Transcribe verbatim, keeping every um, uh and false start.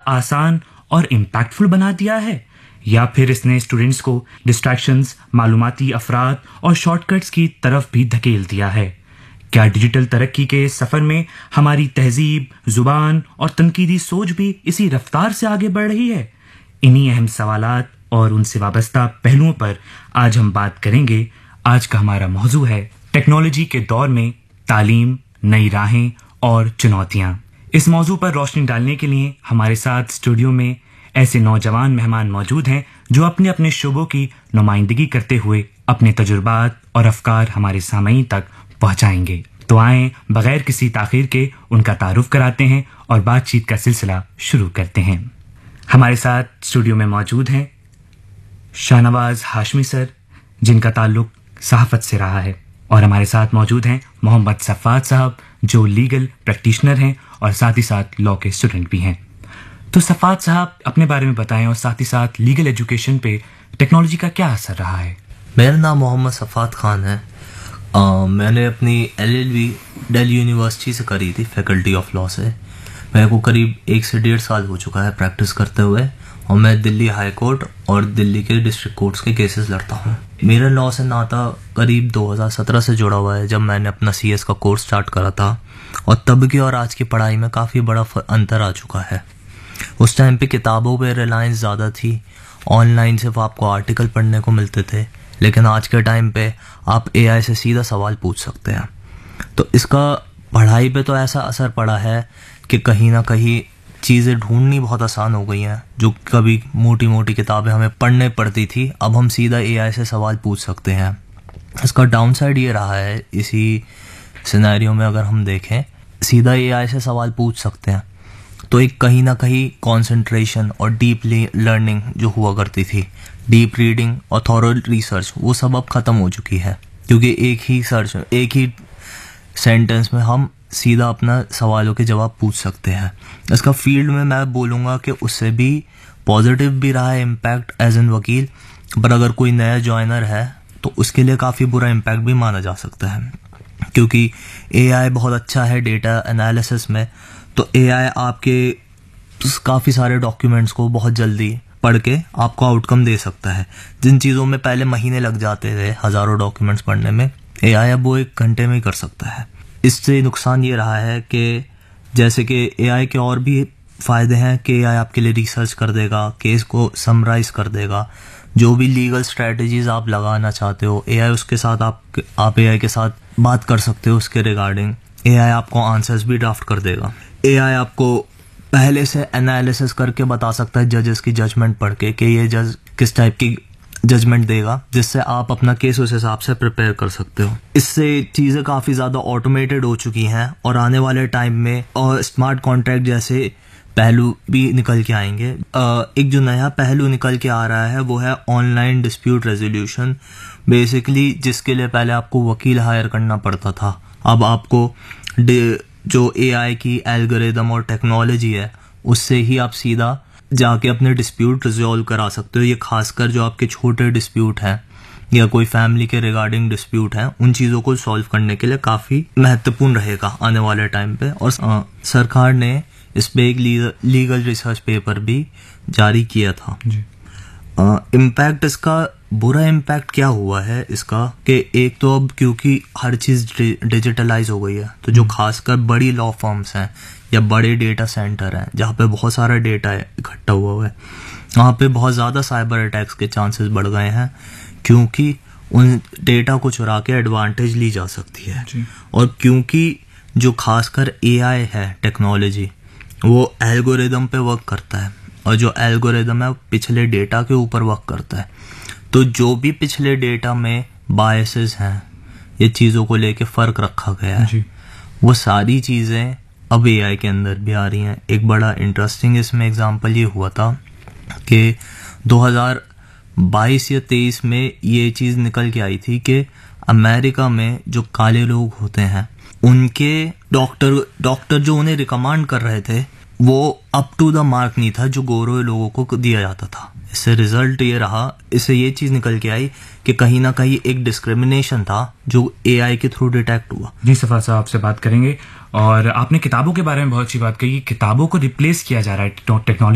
आसान और इम्पैक्टफुल बना दिया है, या फिर इसने स्टूडेंट्स को डिस्ट्रैक्शंस, मालूमाती अफराद और शॉर्टकट्स की तरफ भी धकेल दिया है? क्या डिजिटल तरक्की के इस सफर में हमारी तहजीब, जुबान और तनकीदी सोच भी इसी रफ्तार से आगे बढ़ रही है? इन्हीं अहम सवालात और उनसे वाबस्ता पहलुओं पर आज हम बात करेंगे। आज का हमारा मौजू है टेक्नोलॉजी के दौर में तालीम, नई राहें और चुनौतियां। इस मौजू पर रोशनी डालने के लिए हमारे साथ स्टूडियो में ऐसे नौजवान मेहमान मौजूद हैं जो अपने अपने शोबों की नुमाइंदगी करते हुए अपने तजुर्बात और अफकार हमारे सामईन तक पहुंचाएंगे। तो आएं बगैर किसी ताखीर के उनका तारुफ कराते हैं और बातचीत का सिलसिला शुरू करते हैं। हमारे साथ स्टूडियो में मौजूद हैं शाहनवाज हाशमी सर, जिनका ताल्लुक सहाफत से रहा है, और हमारे साथ मौजूद हैं मोहम्मद सफ़ात साहब, जो लीगल प्रैक्टिशनर हैं और साथ ही साथ लॉ के स्टूडेंट भी हैं। तो सफ़ात साहब, अपने बारे में बताएं और साथ ही साथ लीगल एजुकेशन पे टेक्नोलॉजी का क्या असर रहा है? मेरा नाम मोहम्मद सफ़ात खान है। आ, मैंने अपनी L L B Delhi university से करी थी, फैकल्टी ऑफ लॉ से। मेरे को करीब एक से डेढ़ साल हो चुका है प्रैक्टिस करते हुए, और मैं दिल्ली हाई कोर्ट और दिल्ली के डिस्ट्रिक्ट कोर्ट्स के केसेस लड़ता हूँ। मेरा लॉ से नाता करीब दो हज़ार सत्रह से जुड़ा हुआ है, जब मैंने अपना सी एस का कोर्स स्टार्ट करा था, और तब की और आज की पढ़ाई में काफ़ी बड़ा अंतर आ चुका है। उस टाइम पे किताबों पे रिलायंस ज़्यादा थी, ऑनलाइन सिर्फ आपको आर्टिकल पढ़ने को मिलते थे, लेकिन आज के टाइम पे आप ए आई से सीधा सवाल पूछ सकते हैं। तो इसका पढ़ाई पे तो ऐसा असर पड़ा है कि कहीं ना कहीं चीज़ें ढूंढनी बहुत आसान हो गई हैं। जो कभी मोटी मोटी किताबें हमें पढ़ने पड़ती थी, अब हम सीधा ए आई से सवाल पूछ सकते हैं। इसका डाउन साइड ये रहा है, इसी सिनेरियो में अगर हम देखें, सीधा ए आई से सवाल पूछ सकते हैं तो एक कहीं ना कहीं कंसंट्रेशन और डीप लर्निंग जो हुआ करती थी, डीप रीडिंग और थॉरो रिसर्च, वो सब अब ख़त्म हो चुकी है, क्योंकि एक ही सर्च, एक ही सेंटेंस में हम सीधा अपना सवालों के जवाब पूछ सकते हैं। इसका फील्ड में मैं बोलूँगा कि उससे भी पॉजिटिव भी रहा है इम्पैक्ट एज एन वकील, पर अगर कोई नया जॉइनर है तो उसके लिए काफ़ी बुरा इम्पैक्ट भी माना जा सकता है, क्योंकि ए आई बहुत अच्छा है डेटा एनालिसिस में। तो ए आई आपके काफ़ी सारे डॉक्यूमेंट्स को बहुत जल्दी पढ़ के आपको आउटकम दे सकता है। जिन चीज़ों में पहले महीने लग जाते थे हज़ारों डॉक्यूमेंट्स पढ़ने में, ए आई अब वो एक घंटे में ही कर सकता है। इससे नुकसान ये रहा है कि जैसे कि ए आई के और भी फ़ायदे हैं कि ए आई आपके लिए रिसर्च कर देगा, केस को समराइज़ कर देगा, जो भी लीगल स्ट्रेटजीज आप लगाना चाहते हो, ए आई उसके साथ आप आप ए आई के साथ बात कर सकते हो उसके रिगार्डिंग। ए आई आपको आंसर्स भी ड्राफ्ट कर देगा। ए आई आपको पहले से एनालिसिस करके बता सकता है जजेस की जजमेंट पढ़ के कि ये जज किस टाइप की जजमेंट देगा, जिससे आप अपना केस उस हिसाब से प्रिपेयर कर सकते हो। इससे चीज़ें काफ़ी ज़्यादा ऑटोमेटेड हो चुकी हैं, और आने वाले टाइम में और स्मार्ट कॉन्ट्रैक्ट जैसे पहलू भी निकल के आएंगे। एक जो नया पहलू निकल के आ रहा है वो है ऑनलाइन डिस्प्यूट रेजोल्यूशन। बेसिकली जिसके लिए पहले आपको वकील हायर करना पड़ता था, अब आपको जो ए आई की एल्गोरिदम और टेक्नोलॉजी है उससे ही आप सीधा जाके अपने डिस्प्यूट रिजॉल्व करा सकते हो। ये खासकर जो आपके छोटे डिस्प्यूट हैं या कोई फैमिली के रिगार्डिंग डिस्प्यूट हैं, उन चीज़ों को सॉल्व करने के लिए काफ़ी महत्वपूर्ण रहेगा आने वाले टाइम पे। और आ, सरकार ने इस पे एक लीगल रिसर्च पेपर भी जारी किया था। इम्पैक्ट इसका बुरा इम्पैक्ट क्या हुआ है इसका, कि एक तो अब क्योंकि हर चीज़ डिजिटलाइज हो गई है, तो जो खासकर बड़ी लॉ फर्म्स हैं या बड़े डेटा सेंटर हैं जहाँ पे बहुत सारा डेटा इकट्ठा हुआ हुआ है, वहाँ पे बहुत ज़्यादा साइबर अटैक्स के चांसेस बढ़ गए हैं, क्योंकि उन डेटा को चुरा के एडवांटेज ली जा सकती है। और क्योंकि जो खासकर ए आई है टेक्नोलॉजी, वो एल्गोरिदम पे वर्क करता है, और जो एल्गोरिदम है वो पिछले डेटा के ऊपर वर्क करता है। तो जो भी पिछले डेटा में बायसेस हैं, ये चीज़ों को लेके फ़र्क रखा गया है, वो सारी चीज़ें अब ए आई के अंदर भी आ रही हैं। एक बड़ा इंटरेस्टिंग इसमें एग्जांपल ये हुआ था कि दो हज़ार बाईस या तेईस में ये चीज़ निकल के आई थी कि अमेरिका में जो काले लोग होते हैं, उनके डॉक्टर डॉक्टर जो उन्हें रिकमेंड कर रहे थे वो अप टू द मार्क नहीं था जो गोरे लोगों को दिया जाता था। इससे रिजल्ट ये रहा, इससे ये चीज़ निकल के आई कि कहीं ना कहीं एक डिस्क्रिमिनेशन था जो ए आई के थ्रू डिटेक्ट हुआ। जी सफ़ा साहब, आपसे बात करेंगे। और आपने किताबों के बारे में बहुत अच्छी बात कही, किताबों को रिप्लेस किया जा रहा है टेक्नोलॉजी